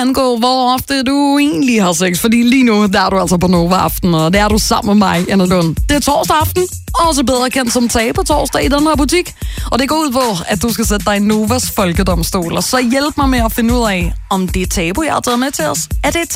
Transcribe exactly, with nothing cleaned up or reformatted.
angå, hvor ofte du egentlig har sex. Fordi lige nu, der er du altså på Nova Aften, og der er du sammen med mig, Anna Lund. Det er torsdag aften, også bedre kendt som Tabu torsdag i den her butik. Og det går ud på, at du skal sætte dig i Novas folkedomstol, og så hjælp mig med at finde ud af, om det er tabu, jeg har taget med til os. Er det